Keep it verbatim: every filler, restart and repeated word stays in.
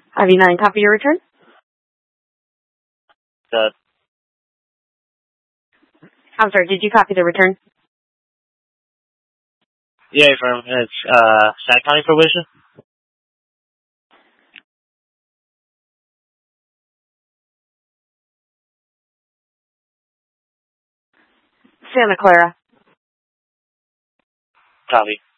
I V nine, copy your return? The, I'm sorry, did you copy the return? yeah, from, it's, uh, Sac County probation. Santa Clara. Copy.